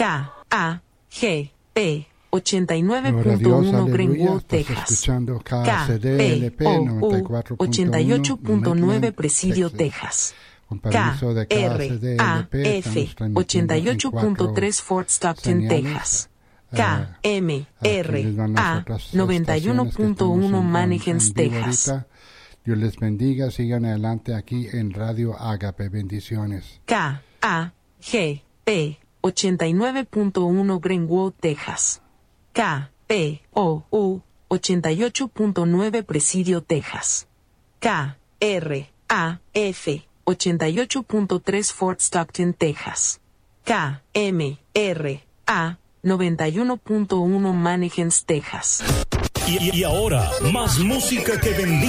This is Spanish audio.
KAGP 89.1 Greenwood, Texas. KPOU 88.9 Presidio, Texas. KRAF 88.3 Fort Stockton, Texas. KMRA 91.1 Manihens, Texas. Dios les bendiga, sigan adelante aquí en Radio Ágape. Bendiciones. KAGP 89.1 Greenwood, Texas. KPOU 88.9 Presidio, Texas. KRAF 88.3 Fort Stockton, Texas. KMRA 91.1 Manihens, Texas. Y ahora, más música que bendiga.